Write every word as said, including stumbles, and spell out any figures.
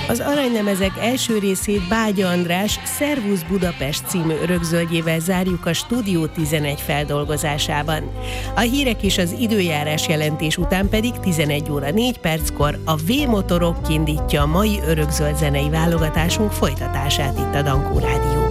Az Aranylemezek első részét Bágyi András Szervusz Budapest című örökzöldjével zárjuk a Stúdió tizenegy feldolgozásában. A hírek és az időjárás jelentés után pedig tizenegy óra négy perckor a V-motorok indítja a mai örökzöld zenei válogatásunk folytatását itt a Dankó Rádió.